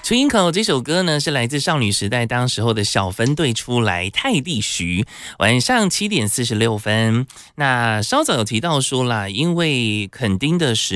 Twinkle 这首歌呢是来自少女时代当时候的小分队出来泰迪徐，晚上7:46。那稍早有提到说啦，因为垦丁的